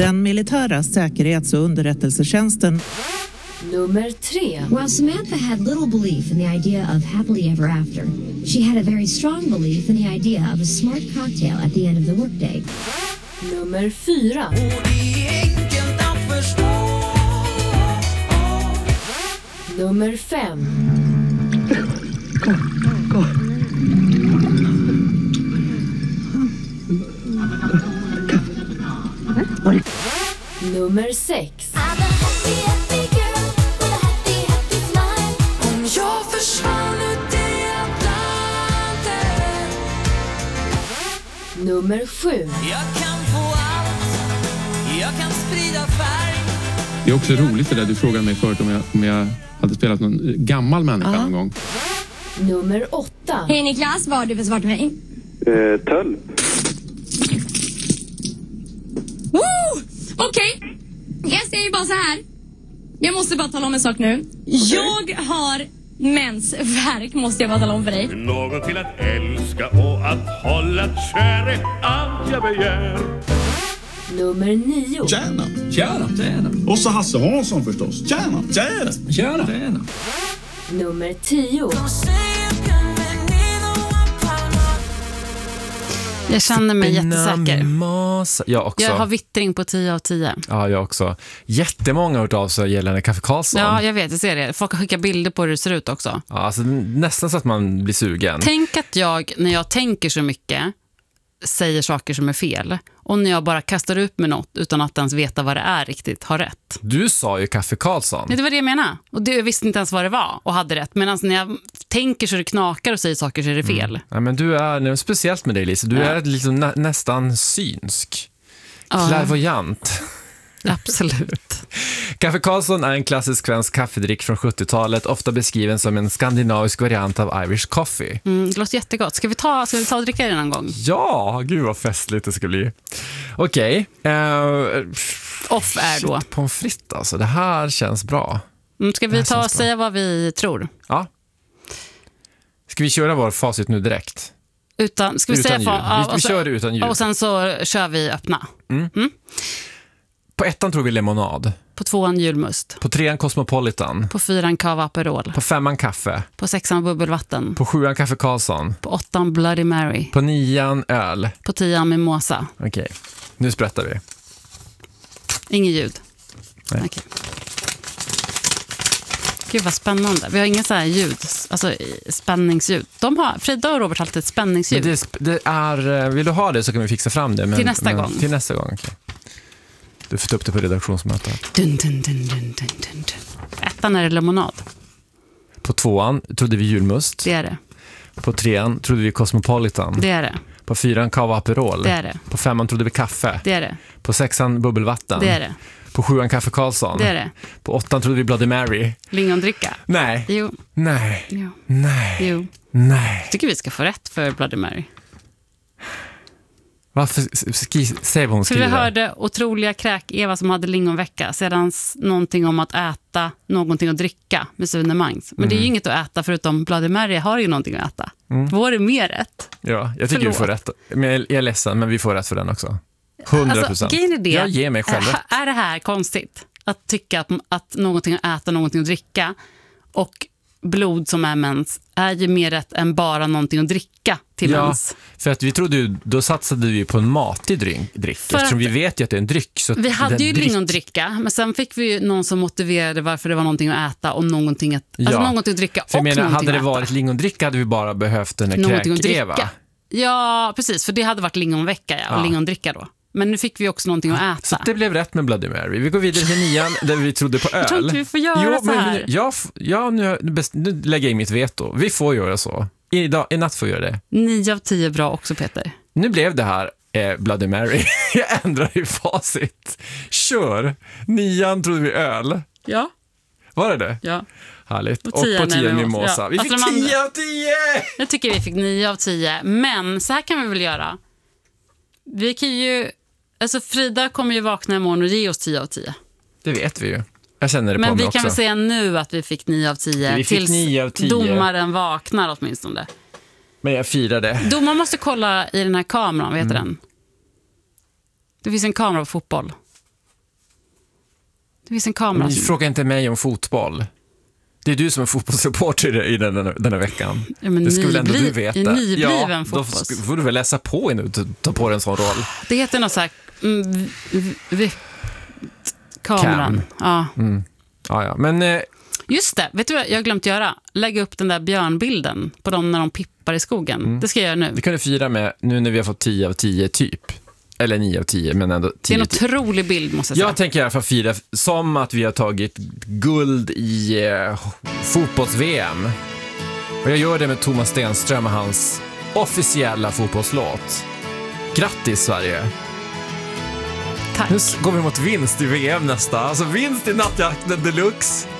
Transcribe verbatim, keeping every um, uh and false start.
Den militära säkerhets- och underrättelsetjänsten. Nummer tre. While Samantha had little belief in the idea of happily ever after, she had a very strong belief in the idea of a smart cocktail at the end of the workday. Nummer fyra. Och det är enkelt att förstå. Nummer fem. Gå, gå. Nummer sex. Om jag försvann ut i Atlanten. Nummer sju. Jag kan få allt. Jag kan sprida färg. Det är också roligt det där du frågade mig förut om jag, om jag hade spelat någon gammal människa Ja. någon gång. Nummer åtta. Hej Niklas, vad har du för svar till mig? Eh, töll. Woo! Okej, okay. Jag säger bara så här. Jag måste bara tala om en sak nu. Okay. Jag har mensvärk, måste jag bara tala om för dig. Någon till att älska och att hålla kär är allt jag begär. Nummer nio. Tjena. Tjena. Tjena. Och så Hasse Hansson förstås. Tjena. Tjena. Tjena. Tjena. Nummer tio. Jag känner mig jättesäker. Masa. Jag också. Jag har vittring på tio av tio. Ja, jag också. Jättemånga har hört av sig gällande Kaffe Karlsson. Ja, jag vet, jag ser det. Folk har skickat bilder på hur det ser ut också. Ja, alltså, nästan så att man blir sugen. Tänk att jag, när jag tänker så mycket, säger saker som är fel. Och när jag bara kastar upp med något utan att ens veta vad det är riktigt, har rätt. Du sa ju Kaffe Karlsson. Nej, det var det jag menade. Och det, jag visste inte ens vad det var och hade rätt. Men alltså, när jag tänker så det knakar och säger saker så är det fel. Mm. Ja, men du är, speciellt med dig Lisa, du ja. är liksom nä, nästan synsk. Ja. Clairvoyant. Absolut. Kaffe Karlsson är en klassisk svensk kaffedrick från sjuttiotalet, ofta beskriven som en skandinavisk variant av Irish coffee. Mm, det låter jättegott. Ska vi ta, ska vi ta och dricka det någon gång? Ja, gud vad festligt det ska bli. Okej. Okay. Uh, Off är då. Pommes frites, alltså. Det här känns bra. Mm, ska vi ta och säga vad vi tror? Ja. Ska vi köra vår facit nu direkt? Utan, ska vi utan säga ljud. Fa- vi, vi kör det utan ljud. Och sen så kör vi öppna. Mm. Mm. På ettan tror vi lemonad. På tvåan julmust. På trean Cosmopolitan. På fyran Cava Aperol. På femman kaffe. På sexan bubbelvatten. På sjuan Kaffe Karlsson. På åttan Bloody Mary. På nian öl. På tian mimosa. Okej, okay. Nu sprättar vi. Ingen ljud. Nej. Okay. Gud vad spännande. Vi har inga så här ljud, alltså spänningsljud. De har, Frida och Robert har alltid ett spänningsljud. Men det, det är, vill du ha det så kan vi fixa fram det. Men, till nästa men, gång. Till nästa gång, okej. Okay. Du får ta upp det på redaktionsmötet. Dun, dun, dun, dun, dun, dun. Ettan är det lemonad. På tvåan trodde vi julmust. Det är det. På trean trodde vi Cosmopolitan. Det är det. På fyran Cava Aperol. Det är det. På femman trodde vi kaffe. Det är det. På sexan bubbelvatten. Det är det. På sjuan Kaffe Karlsson. Det är det. På åttan trodde vi Bloody Mary. Lingondricka. Nej. Jo. Nej. Jo. Nej. Jo. Nej. Jag tycker vi ska få rätt för Bloody Mary. Varför? Säg vad hon skriver. För vi hörde otroliga kräk-Eva som hade lingonvecka. Sedan någonting om att äta någonting att dricka med Sune Mangs. Men mm. det är ju inget att äta förutom Bloody Mary har ju någonting att äta. Mm. Var det mer rätt? Ja, jag tycker Förlåt. vi får rätt. Men jag är ledsen, men vi får rätt för den också. hundra procent. Alltså, det, jag ger mig själv rätt. Är det här konstigt? Att tycka att, att någonting att äta, någonting att dricka och blod som är mens är ju mer rätt än bara någonting att dricka till ja, mens. För att vi trodde ju, då satsade vi på en matig dryck, dryck eftersom vi vet ju att det är en dryck. Så vi hade ju dryck... lingondricka, men sen fick vi ju någon som motiverade varför det var någonting att äta och någonting att, ja. alltså någonting att dricka för och menar, någonting hade det att varit äta. lingondricka hade vi bara behövt den här kräk-Eva. Ja, precis, för det hade varit lingonvecka ja, och ja. lingondricka då. Men nu fick vi också någonting att äta. Så det blev rätt med Bloody Mary. Vi går vidare till nian där vi trodde på öl. Jag tror inte vi får göra jo, så här. Men, ja, ja nu, nu lägger jag in mitt veto. Vi får göra så. Idag, i natt får vi göra det. Nio av tio bra också, Peter. Nu blev det här eh, Bloody Mary. Jag ändrar i facit. Kör. Nian trodde vi öl. Ja. Var det det? Ja. Härligt. Och, och på tio mimosa. Ja. Vi fick alltså, tio man... av tio! Jag tycker vi fick nio av tio. Men så här kan vi väl göra. Vi kan ju... Alltså Frida kommer ju vakna imorgon och ge oss tio av tio. Det vet vi ju. Jag känner det men på mig också. Men vi kan väl säga nu att vi fick nio av tio. Vi fick tills nio av tio. Domaren vaknar åtminstone. Men jag firade. Domaren måste kolla i den här kameran, vet mm. du den? Det finns en kamera på fotboll. Det finns en kamera. Men som... fråga inte mig om fotboll. Det är du som är fotbollsreporter i den, den, den här veckan. Ja, men det skulle väl ändå nybli- du veta. nybliven ja, fotbolls. Då får du väl läsa på innan du tar på dig en sån roll. Det heter något så här... Mm, v- v- kameran. Cam. Ja. Mm. Ja, ja. Men... Eh, Just det, vet du vad jag har glömt göra? Lägga upp den där björnbilden på dem när de pippar i skogen. Mm. Det ska jag göra nu. Det kan du fira med nu när vi har fått tio av tio typ. Eller nio av tio, men ändå tio. Det är en otrolig bild, måste jag säga. Jag tänker i alla fall fira som att vi har tagit guld i eh, fotbolls-V M. Och jag gör det med Thomas Stenström och hans officiella fotbollslåt. Grattis Sverige! Tack. Nu går vi mot vinst i V M nästa. Alltså vinst i nattjakten deluxe.